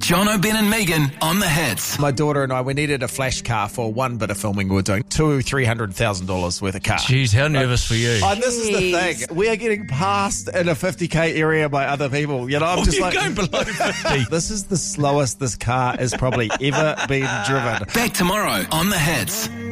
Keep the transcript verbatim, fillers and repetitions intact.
John O'Ben and Megan on the hits. My daughter and I, we needed a flash car for one bit of filming we were doing. Two, three hundred thousand dollars worth of car. Jeez, how nervous for you? And this is the thing. We are getting passed in a fifty K area by other people. You know, I'm Oh, just you're like, going below fifty. this is the slowest this car has probably ever been driven. Back tomorrow on the hits.